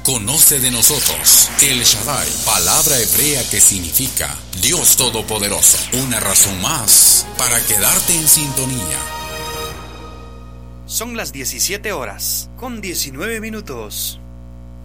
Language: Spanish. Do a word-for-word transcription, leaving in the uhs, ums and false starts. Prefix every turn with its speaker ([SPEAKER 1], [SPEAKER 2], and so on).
[SPEAKER 1] Conoce de nosotros. El Shaddai, palabra hebrea que significa Dios Todopoderoso. Una razón más para quedarte en sintonía.
[SPEAKER 2] Son las diecisiete horas con diecinueve minutos.